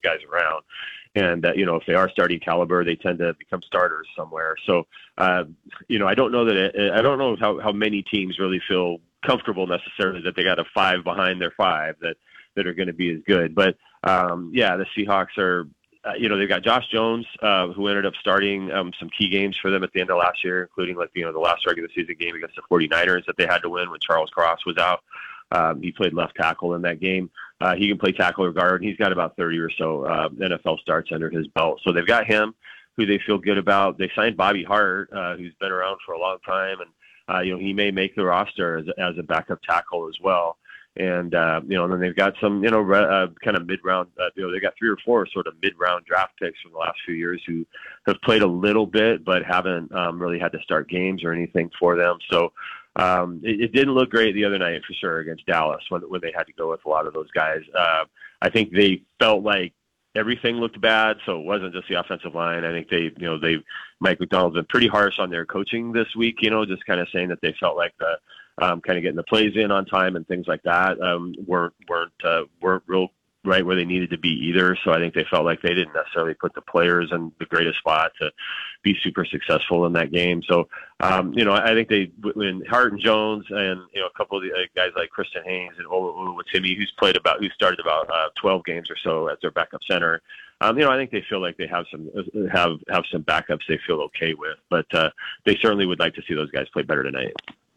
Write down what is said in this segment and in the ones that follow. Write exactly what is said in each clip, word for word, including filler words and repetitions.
guys around. And, uh, you know, if they are starting caliber, they tend to become starters somewhere. So, uh, you know, I don't know that it, I don't know how, how many teams really feel comfortable necessarily that they got a five behind their five that, that are going to be as good. But, um, yeah, the Seahawks are, uh, you know, they've got Josh Jones, uh, who ended up starting um, some key games for them at the end of last year, including, like, you know, the last regular season game against the 49ers that they had to win when Charles Cross was out. Um, he played left tackle in that game. Uh, he can play tackle or guard. He's got about thirty or so uh, N F L starts under his belt. So they've got him, who they feel good about. They signed Bobby Hart, uh, who's been around for a long time, and uh, you know he may make the roster as, as a backup tackle as well. And uh, you know, and then they've got some, you know, re- uh, kind of mid-round. Uh, you know, they got three or four sort of mid-round draft picks from the last few years who have played a little bit, but haven't um, really had to start games or anything for them. So. Um, it, it didn't look great the other night for sure against Dallas when when they had to go with a lot of those guys. Uh, I think they felt like everything looked bad, so it wasn't just the offensive line. I think they, you know, they Mike McDonald's been pretty harsh on their coaching this week. You know, just kind of saying that they felt like the um, kind of getting the plays in on time and things like that um, weren't weren't uh, weren't real right where they needed to be either. So I think they felt like they didn't necessarily put the players in the greatest spot to be super successful in that game. So, um, you know, I think they, when Hart and Jones and, you know, a couple of the guys like Christian Haynes and Oluwatimi, who's played about, who started about uh, twelve games or so as their backup center. Um, you know, I think they feel like they have some, have, have some backups they feel okay with, but uh, they certainly would like to see those guys play better tonight.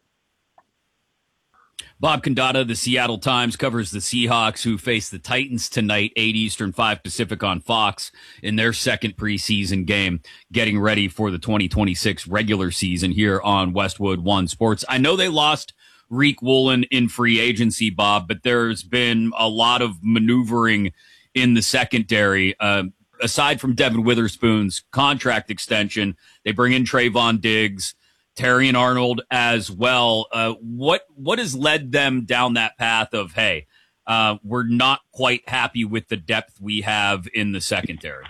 Bob Condotta, the Seattle Times, covers the Seahawks, who face the Titans tonight, eight Eastern, five Pacific on Fox in their second preseason game, getting ready for the twenty twenty-six regular season here on Westwood One Sports. I know they lost Reek Woolen in free agency, Bob, but there's been a lot of maneuvering in the secondary. Uh, aside from Devin Witherspoon's contract extension, they bring in Trayvon Diggs, Terrion Arnold as well. Uh, what what has led them down that path of, hey, uh, we're not quite happy with the depth we have in the secondary?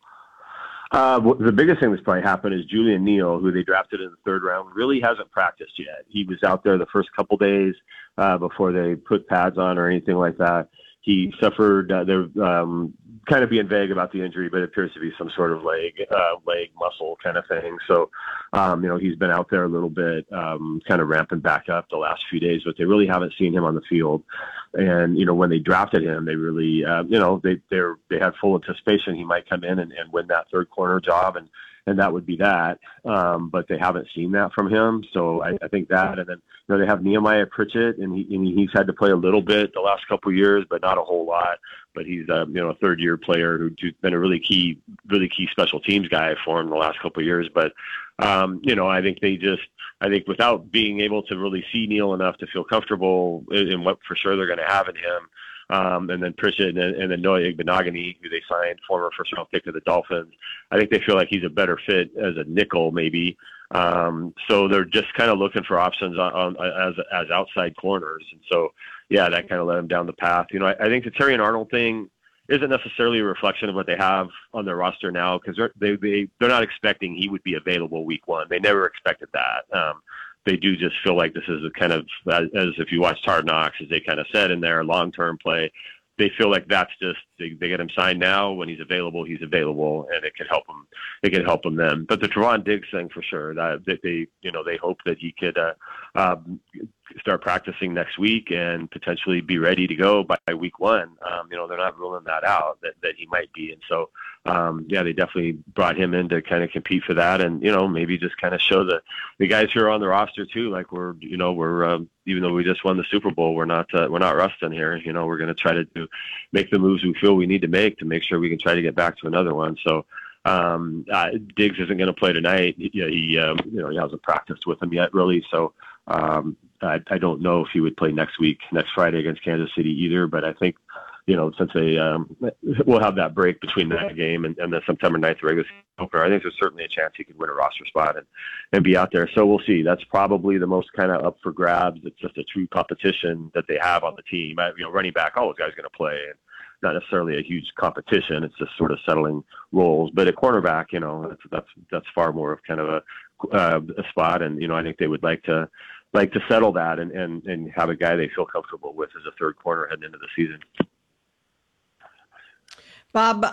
Uh, the biggest thing that's probably happened is Julian Neal, who they drafted in the third round, really hasn't practiced yet. He was out there the first couple days uh, before they put pads on or anything like that. He suffered, uh, they're um, kind of being vague about the injury, but it appears to be some sort of leg, uh, leg muscle kind of thing. So, um, you know, he's been out there a little bit, um, kind of ramping back up the last few days, but they really haven't seen him on the field. And, you know, when they drafted him, they really, uh, you know, they they're, they had full anticipation he might come in and, and win that third corner job, and and that would be that. Um, but they haven't seen that from him. So I, I think that, and then, you know, they have Nehemiah Pritchett, and, he, and he's had to play a little bit the last couple of years, but not a whole lot. But he's a, you know, a third year player who's been a really key, really key special teams guy for him the last couple of years. But, um, you know, I think they just, I think without being able to really see Neal enough to feel comfortable in, in what for sure they're going to have in him, Um, and then Pritchett and, and then Noah Igbenogany, who they signed, former first-round pick of the Dolphins. I think they feel like he's a better fit as a nickel, maybe. Um, so they're just kind of looking for options on, on as as outside corners. And so, yeah, that kind of led them down the path. You know, I, I think the Terrion Arnold thing isn't necessarily a reflection of what they have on their roster now, because they're, they, they, they're not expecting he would be available week one. They never expected that. Um, they do just feel like this is a kind of, as, as if you watched Hard Knocks, as they kind of said in their long-term play, they feel like that's just, they, they get him signed now. When he's available, he's available, and it can help him. It can help him then. But the Trevon Diggs thing, for sure, that, that they, you know, they hope that he could uh, um, start practicing next week and potentially be ready to go by week one. Um, you know, they're not ruling that out, that, that he might be. And so, um, yeah, they definitely brought him in to kind of compete for that, and, you know, maybe just kind of show the, the guys who are on the roster too, like we're, you know, we're, um, even though we just won the Super Bowl, we're not, uh, we're not rusting here. You know, we're going to try to do, make the moves we feel we need to make to make sure we can try to get back to another one. So, um, uh, Diggs isn't going to play tonight. He, he um, you know, he hasn't practiced with him yet, really. So, um, I, I don't know if he would play next week, next Friday against Kansas City either, but I think, you know, since they um, we'll have that break between that game and, and the September ninth regular season opener, I think there's certainly a chance he could win a roster spot and, and be out there. So we'll see. That's probably the most kind of up for grabs. It's just a true competition that they have on the team. I, you know, running back, all those guys are going to play, and not necessarily a huge competition. It's just sort of settling roles. But at cornerback, you know, that's that's that's far more of kind of a uh, a spot, and you know, I think they would like to. like to settle that and, and, and have a guy they feel comfortable with as a third corner heading into the season. Bob,